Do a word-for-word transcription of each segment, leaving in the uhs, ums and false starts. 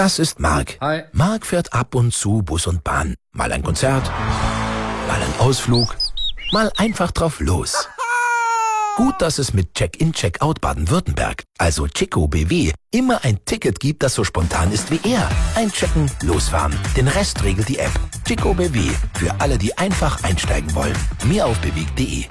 Das ist Marc. Hi. Marc fährt ab und zu Bus und Bahn. Mal ein Konzert, mal ein Ausflug, mal einfach drauf los. Gut, dass es mit Check-in, Check-out Baden-Württemberg, also Chico B W, immer ein Ticket gibt, das so spontan ist wie er. Einchecken, losfahren. Den Rest regelt die App. Chico B W, für alle, die einfach einsteigen wollen. Mehr auf bewegt punkt de.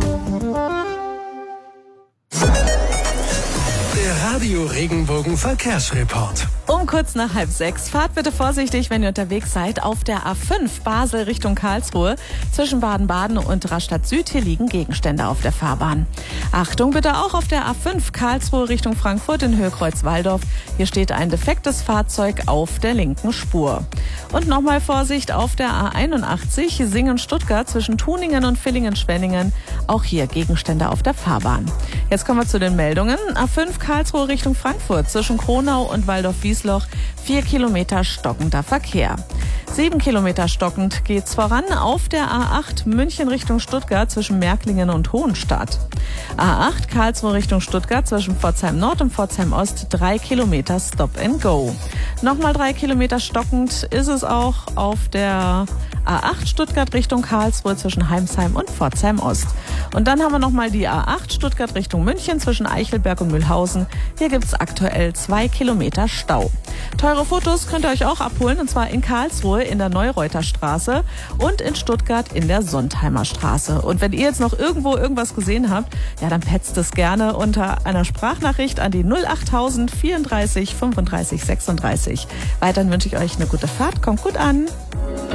Der Radio Regenbogen Verkehrsreport. Um kurz nach halb sechs. Fahrt bitte vorsichtig, wenn ihr unterwegs seid, auf der A fünf Basel Richtung Karlsruhe. Zwischen Baden-Baden und Rastatt Süd, hier liegen Gegenstände auf der Fahrbahn. Achtung bitte auch auf der A fünf Karlsruhe Richtung Frankfurt in Höhe Kreuz-Walldorf. Hier steht ein defektes Fahrzeug auf der linken Spur. Und nochmal Vorsicht auf der A einundachtzig Singen-Stuttgart zwischen Tuningen und Villingen-Schwenningen. Auch hier Gegenstände auf der Fahrbahn. Jetzt kommen wir zu den Meldungen. A fünf Karlsruhe Richtung Frankfurt zwischen Kronau und Waldorf-Wiesloch. Vier Kilometer stockender Verkehr. Sieben Kilometer stockend geht's voran auf der A acht München Richtung Stuttgart zwischen Märklingen und Hohenstadt. A acht Karlsruhe Richtung Stuttgart zwischen Pforzheim Nord und Pforzheim Ost. Drei Kilometer Stop and Go. Nochmal drei Kilometer stockend ist es auch auf der A acht Stuttgart Richtung Karlsruhe zwischen Heimsheim und Pforzheim Ost. Und dann haben wir nochmal die A acht Stuttgart Richtung München zwischen Eichelberg und Mühlhausen. Hier gibt's aktuell zwei Kilometer Stau. Teure Fotos könnt ihr euch auch abholen, und zwar in Karlsruhe in der Neureuter Straße und in Stuttgart in der Sontheimer Straße. Und wenn ihr jetzt noch irgendwo irgendwas gesehen habt, ja, dann petzt es gerne unter einer Sprachnachricht an die null achttausend vierunddreißig fünfunddreißig sechsunddreißig. Weiterhin wünsche ich euch eine gute Fahrt, kommt gut an.